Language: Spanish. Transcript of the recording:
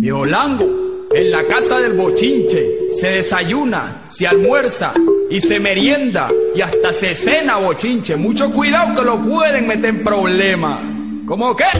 Violango, en la casa del bochinche se desayuna, se almuerza y se merienda y hasta se cena bochinche. Mucho cuidado que lo pueden meter en problemas. ¿Cómo qué?